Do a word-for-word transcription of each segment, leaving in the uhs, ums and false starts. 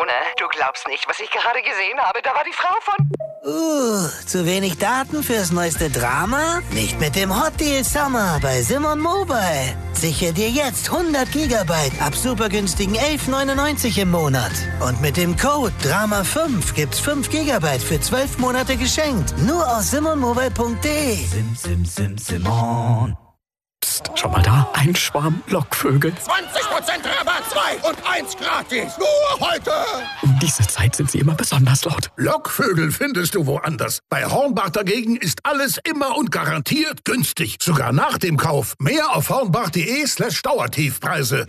ne? Du glaubst nicht, was ich gerade gesehen habe. Da war die Frau von... Uh, zu wenig Daten fürs neueste Drama? Nicht mit dem Hot Deal Summer bei Simon Mobile. Sichere dir jetzt hundert Gigabyte ab super günstigen elf neunundneunzig im Monat. Und mit dem Code Drama fünf gibt's fünf Gigabyte für zwölf Monate geschenkt. Nur auf simonmobile punkt de. Sim, sim, sim, Simon. Psst, schau mal da, ein Schwarm Lockvögel. zwanzig Prozent Rabatt, zwei und eins gratis. Nur heute. Um diese Zeit sind sie immer besonders laut. Lockvögel findest du woanders. Bei Hornbach dagegen ist alles immer und garantiert günstig. Sogar nach dem Kauf. Mehr auf hornbach.de slash Dauertiefpreise.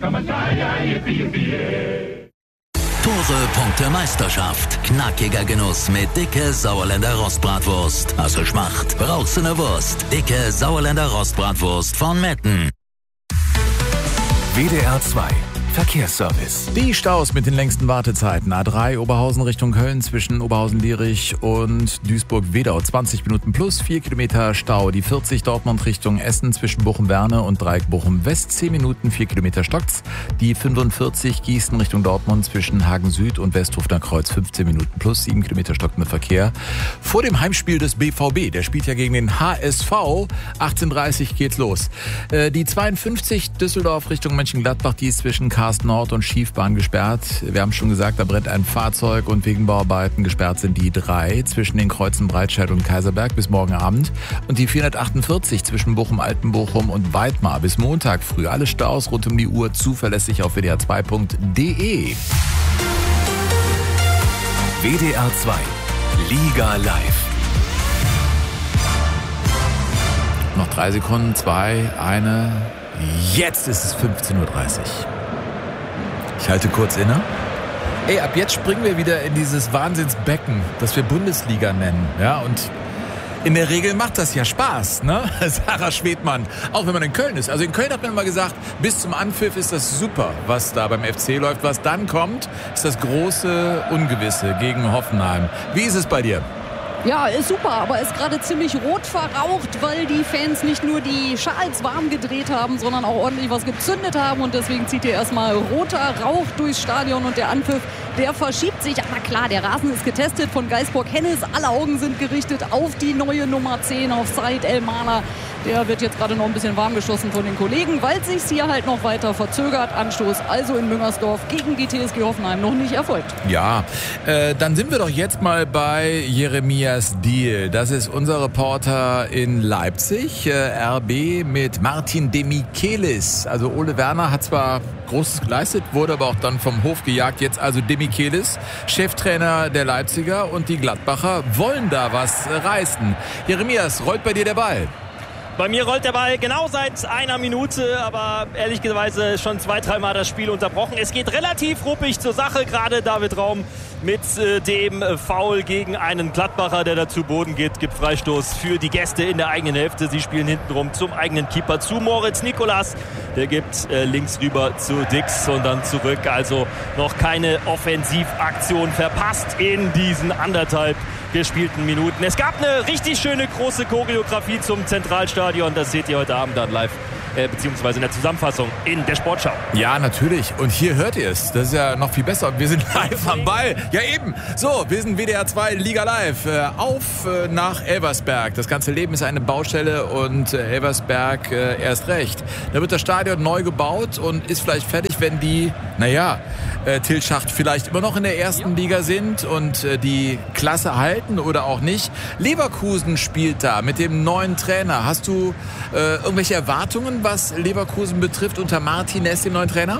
Tore, Punkte, Meisterschaft. Knackiger Genuss mit dicke Sauerländer Rostbratwurst. Hast du Schmacht? Brauchst du ne Wurst? Dicke Sauerländer Rostbratwurst von Metten. W D R zwei Verkehrsservice. Die Staus mit den längsten Wartezeiten. A drei Oberhausen Richtung Köln zwischen Oberhausen-Lierich und Duisburg-Wedau. zwanzig Minuten plus vier Kilometer Stau. Die vierzig Dortmund Richtung Essen zwischen Bochum-Werne und Dreieck Bochum-West. zehn Minuten, vier Kilometer stockt's. Die fünfundvierzig Gießen Richtung Dortmund zwischen Hagen-Süd und Westhofener Kreuz. fünfzehn Minuten plus sieben Kilometer stockt mit Verkehr. Vor dem Heimspiel des B V B. Der spielt ja gegen den H S V. achtzehn Uhr dreißig geht's los. Die zweiundfünfzig Düsseldorf Richtung Mönchengladbach. Die ist zwischen Karst Nord und Schiefbahn gesperrt. Wir haben schon gesagt, da brennt ein Fahrzeug und wegen Bauarbeiten gesperrt sind die drei zwischen den Kreuzen Breitscheid und Kaiserberg bis morgen Abend. Und die vierhundertachtundvierzig zwischen Bochum-Altenbochum und Weidmar bis Montag früh. Alle Staus rund um die Uhr zuverlässig auf w d r zwei punkt de. W D R zwei Liga Live. Noch drei Sekunden, zwei, eine. Jetzt ist es fünfzehn Uhr dreißig. Ich halte kurz inne. Ey, ab jetzt springen wir wieder in dieses Wahnsinnsbecken, das wir Bundesliga nennen. Ja, und in der Regel macht das ja Spaß, ne? Sarah Schwedmann, auch wenn man in Köln ist. Also in Köln hat man immer gesagt, bis zum Anpfiff ist das super, was da beim F C läuft. Was dann kommt, ist das große Ungewisse gegen Hoffenheim. Wie ist es bei dir? Ja, ist super, aber ist gerade ziemlich rot verraucht, weil die Fans nicht nur die Schals warm gedreht haben, sondern auch ordentlich was gezündet haben. Und deswegen zieht hier erstmal roter Rauch durchs Stadion und der Anpfiff, der verschiebt sich. Aber klar, der Rasen ist getestet von Geisbock-Hennes. Alle Augen sind gerichtet auf die neue Nummer zehn, auf Said El-Mana. Der wird jetzt gerade noch ein bisschen warm geschossen von den Kollegen, weil sich's hier halt noch weiter verzögert. Anstoß also in Müngersdorf gegen die T S G Hoffenheim noch nicht erfolgt. Ja, äh, dann sind wir doch jetzt mal bei Jeremias Diehl. Das ist unser Reporter in Leipzig. Äh, R B mit Martin de Michelis. Also Ole Werner hat zwar Großes geleistet, wurde aber auch dann vom Hof gejagt. Jetzt also de Michelis, Cheftrainer der Leipziger, und die Gladbacher wollen da was reißen. Jeremias, rollt bei dir der Ball? Bei mir rollt der Ball genau seit einer Minute, aber ehrlicherweise schon zwei, dreimal das Spiel unterbrochen. Es geht relativ ruppig zur Sache, gerade David Raum mit äh, dem äh, Foul gegen einen Gladbacher, der da zu Boden geht, gibt Freistoß für die Gäste in der eigenen Hälfte. Sie spielen hintenrum zum eigenen Keeper, zu Moritz Nikolas. Der gibt äh, links rüber zu Dix und dann zurück. Also noch keine Offensivaktion verpasst in diesen anderthalb gespielten Minuten. Es gab eine richtig schöne große Choreografie zum Zentralstadion. Das seht ihr heute Abend dann live, äh, beziehungsweise in der Zusammenfassung in der Sportschau. Ja, natürlich. Und hier hört ihr es. Das ist ja noch viel besser. Wir sind live am Ball. Ja, eben. So, wir sind W D R zwei Liga Live. Äh, auf äh, nach Elversberg. Das ganze Leben ist eine Baustelle und äh, Elversberg äh, erst recht. Da wird das Stadion neu gebaut und ist vielleicht fertig, wenn die, naja, äh, Til Schacht vielleicht immer noch in der ersten Liga sind und äh, die Klasse halten oder auch nicht. Leverkusen spielt da mit dem neuen Trainer. Hast du äh, irgendwelche Erwartungen, was Leverkusen betrifft, unter Martinez, dem neuen Trainer?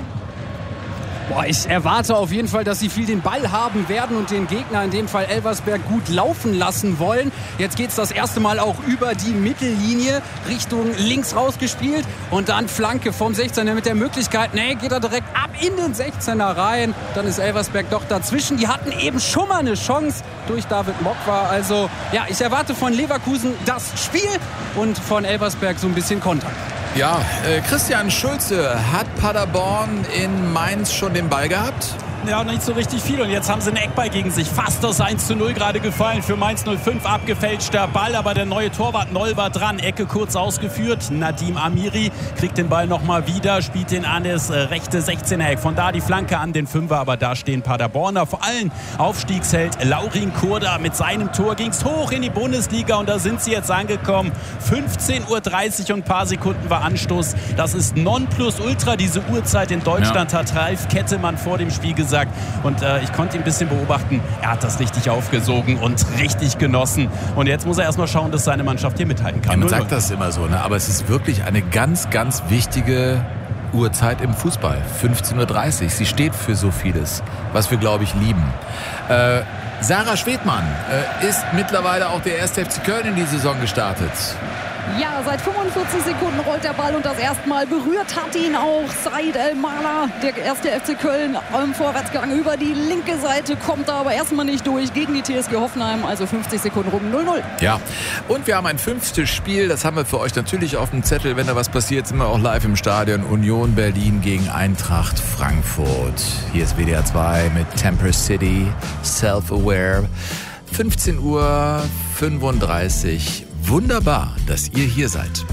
Boah, ich erwarte auf jeden Fall, dass sie viel den Ball haben werden und den Gegner, in dem Fall Elversberg, gut laufen lassen wollen. Jetzt geht es das erste Mal auch über die Mittellinie Richtung links rausgespielt und dann Flanke vom sechzehner mit der Möglichkeit, nee, geht er direkt ab in den sechzehner rein. Dann ist Elversberg doch dazwischen. Die hatten eben schon mal eine Chance durch David Mokwa. Also ja, ich erwarte von Leverkusen das Spiel und von Elversberg so ein bisschen Konter. Ja, äh, Christian Schulze, hat Paderborn in Mainz schon den Ball gehabt? ja, nicht so richtig viel. Und jetzt haben sie einen Eckball gegen sich. Fast das eins zu null gerade gefallen für Mainz null fünf. Abgefälschter Ball, aber der neue Torwart Noll war dran. Ecke kurz ausgeführt. Nadim Amiri kriegt den Ball nochmal wieder, spielt den an das rechte sechzehner-Eck. Von da die Flanke an den Fünfer, aber da stehen Paderborner. Vor allem Aufstiegsheld Laurin Kurda. Mit seinem Tor ging es hoch in die Bundesliga und da sind sie jetzt angekommen. fünfzehn Uhr dreißig und ein paar Sekunden war Anstoß. Das ist Nonplusultra, diese Uhrzeit in Deutschland, ja. Hat Ralf Kettemann vor dem Spiel gesagt. Und äh, ich konnte ihn ein bisschen beobachten. Er hat das richtig aufgesogen und richtig genossen. Und jetzt muss er erstmal schauen, dass seine Mannschaft hier mithalten kann. Ja, man sagt das immer so, ne? Aber es ist wirklich eine ganz, ganz wichtige Uhrzeit im Fußball. fünfzehn Uhr dreißig. Sie steht für so vieles, was wir, glaube ich, lieben. Äh, Sarah Schwedmann äh, ist mittlerweile auch der erste F C Köln in die Saison gestartet. Ja, seit fünfundvierzig Sekunden rollt der Ball und das erste Mal berührt hat ihn auch Said El-Mala, der erste F C Köln im Vorwärtsgang über die linke Seite, kommt da aber erstmal nicht durch gegen die T S G Hoffenheim, also fünfzig Sekunden rum, null null. Ja, und wir haben ein fünftes Spiel, das haben wir für euch natürlich auf dem Zettel, wenn da was passiert, sind wir auch live im Stadion. Union Berlin gegen Eintracht Frankfurt. Hier ist W D R zwei mit Temper City, Self-Aware, fünfzehn Uhr fünfunddreißig. Wunderbar, dass ihr hier seid.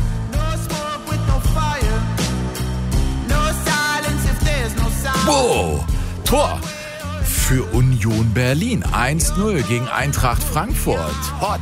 Wow, Tor für Union Berlin. eins null gegen Eintracht Frankfurt. Hot.